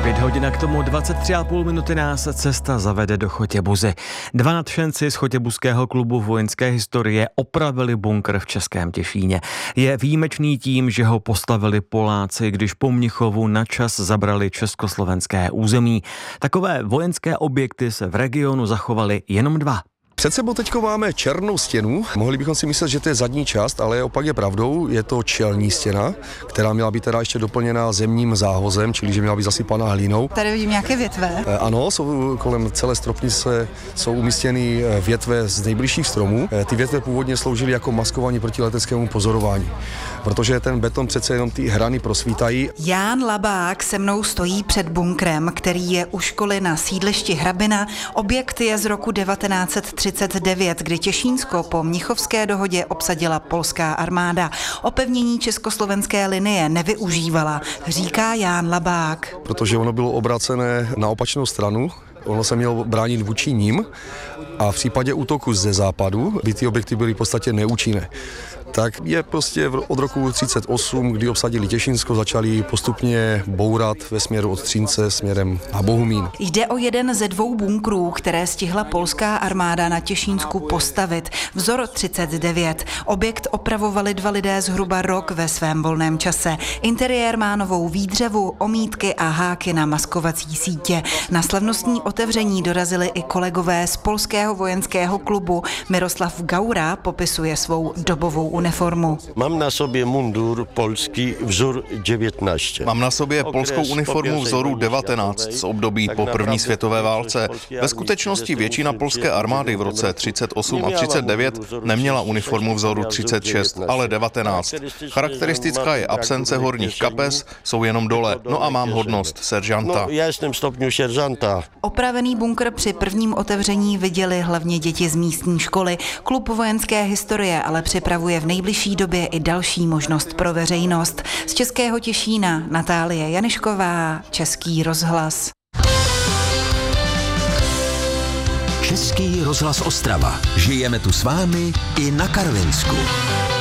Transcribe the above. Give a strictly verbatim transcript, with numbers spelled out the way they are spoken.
Pět hodin k tomu dvacet tři a půl minuty nás cesta zavede do Chotěbuzy. Dva nadšenci z chotěbuzského klubu vojenské historie opravili bunkr v Českém Těšíně. Je výjimečný tím, že ho postavili Poláci, když po Mnichovu na čas zabrali československé území. Takové vojenské objekty se v regionu zachovaly jenom dva. Před sebou teďko máme černou stěnu. Mohli bychom si myslet, že to je zadní část, ale opak je pravdou. Je to čelní stěna, která měla být teda ještě doplněna zemním záhozem, čili že měla být zasypaná hlínou. Tady vidím nějaké větve. E, ano, jsou kolem celé stropnice jsou umístěny větve z nejbližších stromů. E, ty větve původně sloužily jako maskování proti leteckému pozorování, protože ten beton přece jenom ty hrany prosvítají. Ján Labák se mnou stojí před bunkrem, který je u školy na sídlišti Hrabina. Objekt je z roku devatenáct set třicet devět, kdy Těšínsko po Mnichovské dohodě obsadila polská armáda. Opevnění československé linie nevyužívala, říká Ján Labák. Protože ono bylo obrácené na opačnou stranu, ono se mělo bránit vůči ním a v případě útoku ze západu by ty objekty byly v podstatě neúčinné. Tak je prostě od roku třicet osm, kdy obsadili Těšínsko, začali postupně bourat ve směru od Třince směrem na Bohumín. Jde o jeden ze dvou bunkrů, které stihla polská armáda na Těšínsku postavit. Vzor třicet devět. Objekt opravovali dva lidé zhruba rok ve svém volném čase. Interiér má novou výdřevu, omítky a háky na maskovací sítě. Na slavnostní otevření dorazili i kolegové z polského vojenského klubu. Miroslav Gaura popisuje svou dobovou uniformu. Mám na sobě mundur polský vzor devätnásť. Mám na sobě polskou uniformu vzoru devatenáct z období po první světové válce. Ve skutečnosti většina polské armády v roce třicet osm a třicet devět neměla uniformu vzoru třicet šest, ale devatenáct. Charakteristická je absence horních kapes, jsou jenom dole, no a mám hodnost seržanta. Já jsem stupňu seržanta. Opravený bunkr při prvním otevření viděli hlavně děti z místní školy. Klub vojenské historie ale připravuje v nejbližší době i další možnost pro veřejnost. Z Českého Těšína Natálie Janišková, Český rozhlas. Český rozhlas Ostrava. Žijeme tu s vámi i na Karvinsku.